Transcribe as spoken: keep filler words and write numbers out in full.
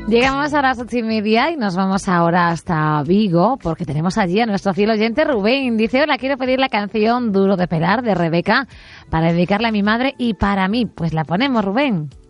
Llegamos a las ocho y media y nos vamos ahora hasta Vigo porque tenemos allí a nuestro fiel oyente Rubén. Dice, hola, quiero pedir la canción Duro de pelar de Rebeca para dedicarla a mi madre y para mí. Pues la ponemos, Rubén.